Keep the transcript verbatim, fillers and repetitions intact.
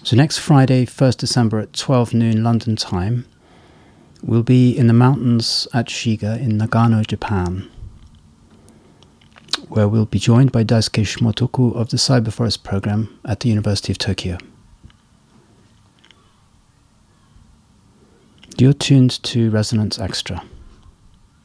So next Friday, first December at twelve noon London time, we'll be in the mountains at Shiga in Nagano, Japan, where we'll be joined by Daisuke Shimotoku of the Cyberforest program at the University of Tokyo. You're tuned to Resonance Extra.